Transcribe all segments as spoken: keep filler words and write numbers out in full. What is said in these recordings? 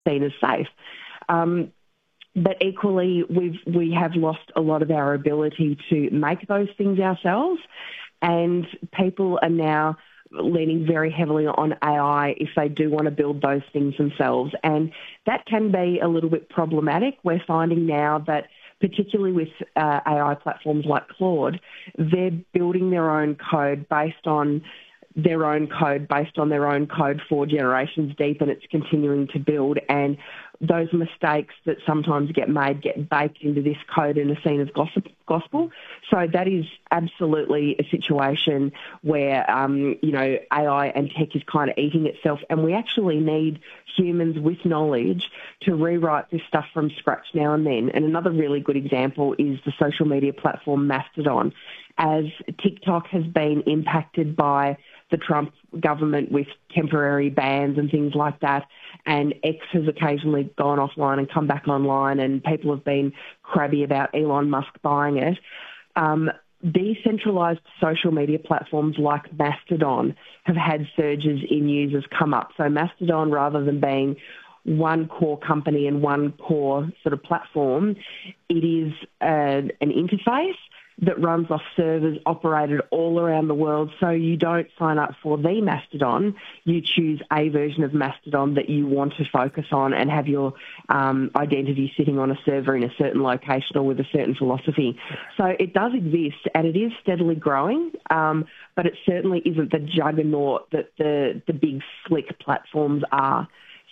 seen as safe. Um, but equally, we've, we have lost a lot of our ability to make those things ourselves, and people are now leaning very heavily on A I if they do want to build those things themselves. And that can be a little bit problematic. We're finding now that particularly with uh, A I platforms like Claude, they're building their own code based on their own code, based on their own code four generations deep, and it's continuing to build. And those mistakes that sometimes get made get baked into this code and are seen as gospel. So that is absolutely a situation where, um, you know, A I and tech is kind of eating itself, and we actually need humans with knowledge to rewrite this stuff from scratch now and then. And another really good example is the social media platform Mastodon. As TikTok has been impacted by the Trump government with temporary bans and things like that, and X has occasionally gone offline and come back online, and people have been crabby about Elon Musk buying it. Um, decentralised social media platforms like Mastodon have had surges in users come up. So Mastodon, rather than being one core company and one core sort of platform, it is uh, an interface that runs off servers operated all around the world. So you don't sign up for the Mastodon, you choose a version of Mastodon that you want to focus on and have your um, identity sitting on a server in a certain location or with a certain philosophy. So it does exist, and it is steadily growing, um, but it certainly isn't the juggernaut that the, the big slick platforms are.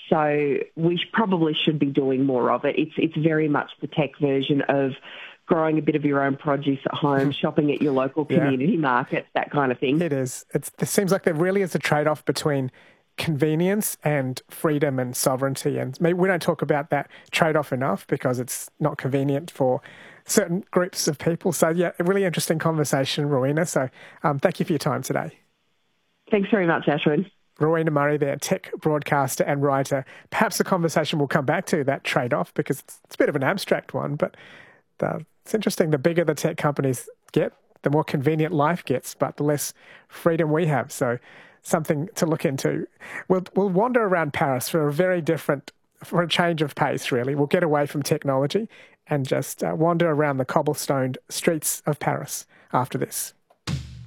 So we probably should be doing more of it. It's, it's very much the tech version of growing a bit of your own produce at home, shopping at your local community yeah. market, that kind of thing. It is. It's, it seems like there really is a trade-off between convenience and freedom and sovereignty. And maybe we don't talk about that trade-off enough because it's not convenient for certain groups of people. So, yeah, a really interesting conversation, Rowena. So um, thank you for your time today. Thanks very much, Ashwin. Rowena Murray there, tech broadcaster and writer. Perhaps the conversation will come back to that trade-off because it's, it's a bit of an abstract one, but the, it's interesting. The bigger the tech companies get, the more convenient life gets, but the less freedom we have. So something to look into. We'll, we'll wander around Paris for a very different, for a change of pace, really. We'll get away from technology and just uh, wander around the cobblestoned streets of Paris after this.